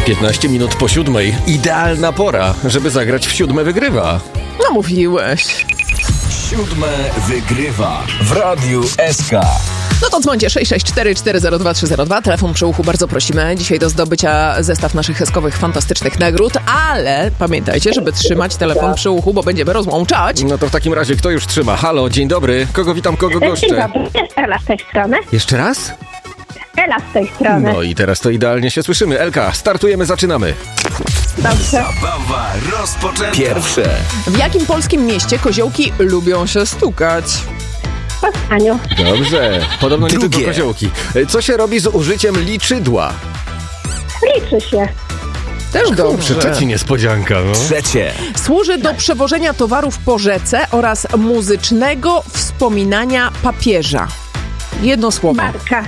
15 minut po 7. Idealna pora, żeby zagrać w 7 wygrywa. No mówiłeś. 7 wygrywa w Radiu SK. No to dzwońcie 664-402-302. Telefon przy uchu, bardzo prosimy. Dzisiaj do zdobycia zestaw naszych heskowych, fantastycznych nagród, ale pamiętajcie, żeby trzymać telefon przy uchu, bo będziemy rozłączać. No to w takim razie kto już trzyma? Halo, dzień dobry. Kogo witam, kogo goszczę? Dzień dobry, jest Ela z tej strony. Jeszcze raz? Ela z tej strony. No i teraz to idealnie się słyszymy. Elka, startujemy, zaczynamy. Dobrze. Zabawa rozpoczęta. Pierwsze. W jakim polskim mieście koziołki lubią się stukać? W Poznaniu. Dobrze. Podobno nie Drugie. tylko koziołki. Co się robi z użyciem liczydła? Liczy się. Też dobrze. To ci niespodzianka, no. Trzecie. Służy do przewożenia towarów po rzece oraz muzycznego wspominania papieża. Jedno słowo. Marka.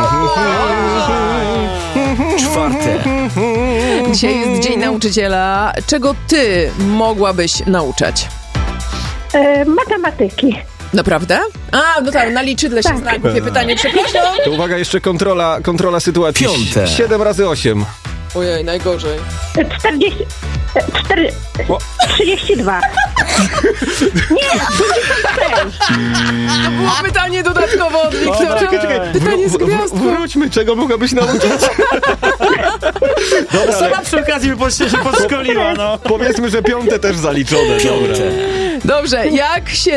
Czwarte. Dzisiaj jest Dzień Nauczyciela. Czego ty mogłabyś nauczać? Matematyki. Naprawdę? A, no tak, na liczydle się zna głupie pytanie, przepraszam. To uwaga, jeszcze kontrola sytuacji. Piąte. 7 razy 8. Ojej, najgorzej. 32. Nie, 56. To było pytanie dodatkowo od Wiktora. Pytanie z gwiazdką. Wróćmy, czego mogłabyś nauczyć? Dobra, Sama przy okazji by się podszkoliła, no. powiedzmy, że 5 też zaliczone. Dobra. Dobrze, jak się